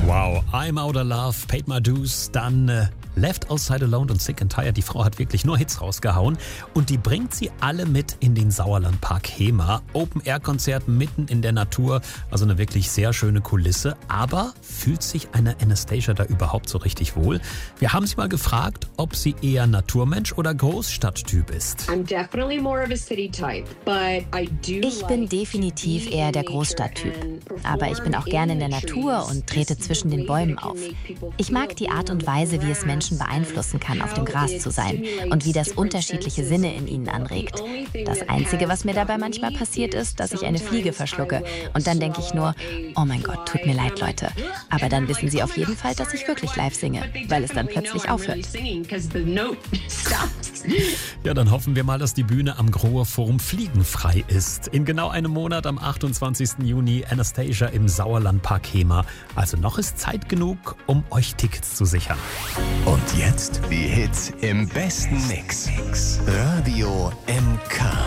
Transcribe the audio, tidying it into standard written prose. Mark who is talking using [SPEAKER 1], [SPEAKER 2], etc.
[SPEAKER 1] Wow, I'm Out of Love, Paid My Dues, dann Left Outside Alone und Sick and Tired. Die Frau hat wirklich nur Hits rausgehauen und die bringt sie alle mit in den Sauerlandpark Hemer. Open-Air-Konzert mitten in der Natur, also eine wirklich sehr schöne Kulisse. Aber fühlt sich eine Anastacia da überhaupt so richtig wohl? Wir haben sie mal gefragt, ob sie eher Naturmensch oder Großstadttyp ist.
[SPEAKER 2] Ich bin definitiv eher der Großstadttyp. Aber ich bin auch gerne in der Natur und trete zwischen den Bäumen auf. Ich mag die Art und Weise, wie es Menschen beeinflussen kann, auf dem Gras zu sein und wie das unterschiedliche Sinne in ihnen anregt. Das Einzige, was mir dabei manchmal passiert, ist, dass ich eine Fliege verschlucke. Und dann denke ich nur, oh mein Gott, tut mir leid, Leute. Aber dann wissen sie auf jeden Fall, dass ich wirklich live singe, weil es dann plötzlich aufhört.
[SPEAKER 1] Ja, dann hoffen wir mal, dass die Bühne am Grohe Forum fliegenfrei ist. In genau einem Monat, am 28. Juni, Anastacia im Sauerlandpark Hemer. Also noch ist Zeit genug, um euch Tickets zu sichern.
[SPEAKER 3] Und jetzt die Hits im besten Mix. Radio MK.